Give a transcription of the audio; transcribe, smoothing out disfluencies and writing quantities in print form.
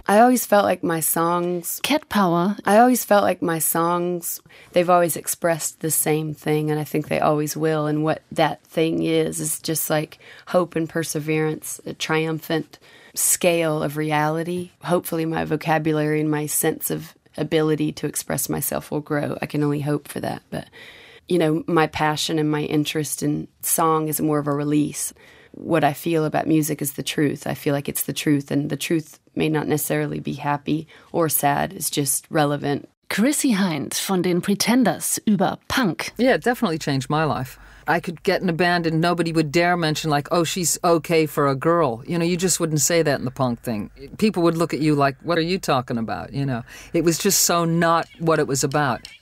I always felt like my songs... Cat Power. I always felt like my songs, they've always expressed the same thing, and I think they always will. And what that thing is just like hope and perseverance, a triumphant scale of reality. Hopefully my vocabulary and my sense of ability to express myself will grow. I can only hope for that. But, you know, my passion and my interest in song is more of a release. What I feel about music is the truth. I feel like it's the truth, and the truth may not necessarily be happy or sad. It's just relevant. Chrissie Hynde von den Pretenders über Punk. Yeah, it definitely changed my life. I could get in a band and nobody would dare mention like, oh, she's okay for a girl. You know, you just wouldn't say that in the punk thing. People would look at you like, what are you talking about? You know, it was just so not what it was about.